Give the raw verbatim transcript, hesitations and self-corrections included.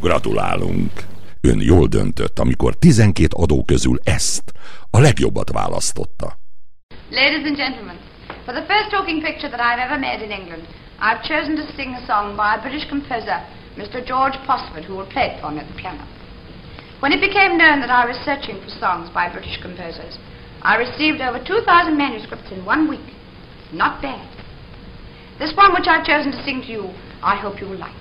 Gratulálunk! Ön jól döntött, amikor tizenkét adó közül ezt, a legjobbat választotta. Ladies and gentlemen, for the first talking picture that I've ever made in England, I've chosen to sing a song by a British composer, Mister George Posford, who will play it for me at the piano. When it became known that I was searching for songs by British composers, I received over two thousand manuscripts in one week. Not bad. This one which I've chosen to sing to you, I hope you will like.